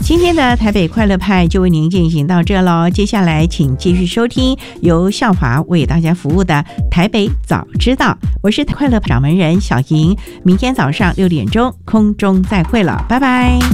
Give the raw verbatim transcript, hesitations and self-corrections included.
今天的台北快乐派就为您进行到这喽，接下来请继续收听由校华为大家服务的台北早知道，我是快乐掌门人小莹，明天早上六点钟空中再会了，拜拜。